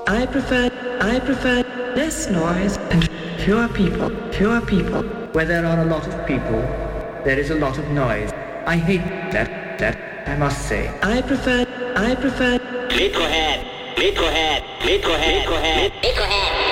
I prefer less noise and fewer people. Where there are a lot of people, there is a lot of noise. I hate that, I must say. I prefer Leadcohead.